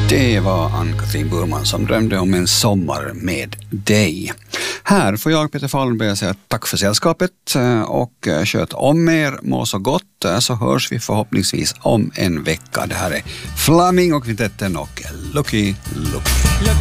Det var Ann-Katrin Burman som drömde om en sommar med dig. Här får jag, Peter Fallenberg, säga tack för sällskapet och sköt om er, må så gott, så hörs vi förhoppningsvis om en vecka. Det här är Flaming och Kvintetten och Lucky Lucky.